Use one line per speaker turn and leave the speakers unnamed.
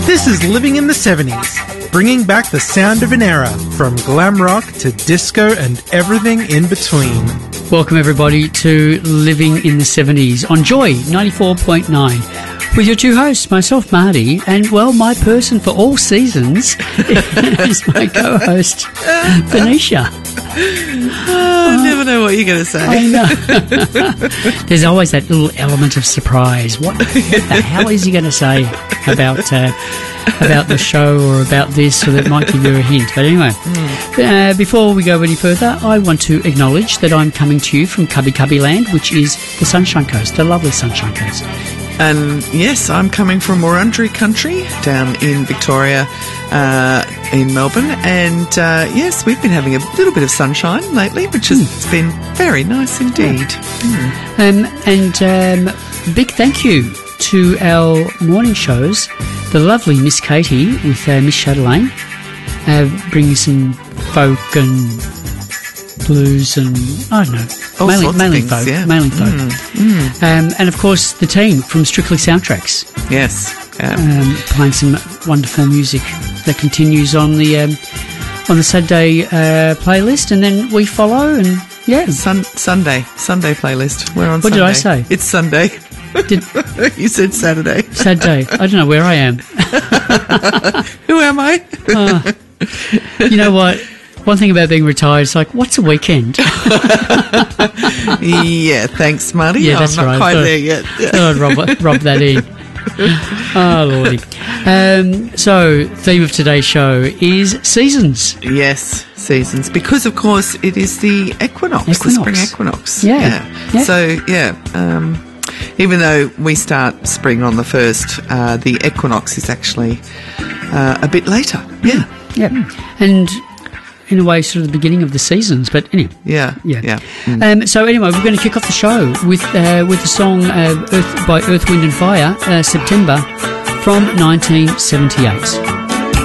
This is Living in the 70s, bringing back the sound of an era, from glam rock to disco and everything in between.
Welcome everybody to Living in the 70s on Joy 94.9 with your two hosts, myself Marty, and well, my person for all seasons is my co-host Venetia.
I never know what you're going to say.
I know. There's always that little element of surprise. What the hell is he going to say about the show or about this, so that might give you a hint. But anyway, before we go any further, I want to acknowledge that I'm coming to you from Cubby Cubby Land, which is the Sunshine Coast, the lovely Sunshine Coast.
And yes, I'm coming from Wurundjeri country down in Victoria, in Melbourne. And yes, we've been having a little bit of sunshine lately, which has been very nice indeed.
Big thank you to our morning shows, the lovely Miss Katie with Miss Chatelaine, bringing some folk and blues and, I don't know, mainly folk. Yeah. Mainly folk. And of course the team from Strictly Soundtracks.
Yes.
Playing some wonderful music that continues on the Saturday playlist, and then we follow, and
Sunday playlist. We're on
What
Sunday.
did I say?
It's Sunday. You said Saturday.
Saturday. I don't know where I am.
Who am I?
You know what? One thing about being retired is like, what's a weekend?
Yeah, thanks, Marty.
Yeah, that's
I'm not
right.
quite there yet.
I'd rob that in. Oh, Lordy. So, theme of today's show is seasons.
Yes, seasons. Because, of course, it is the equinox. The spring equinox.
Yeah.
So, even though we start spring on the 1st, the equinox is actually a bit later. Yeah.
And in a way, sort of the beginning of the seasons, but anyway.
Yeah.
So anyway, we're going to kick off the show with the song by Earth, Wind and Fire, September, from 1978.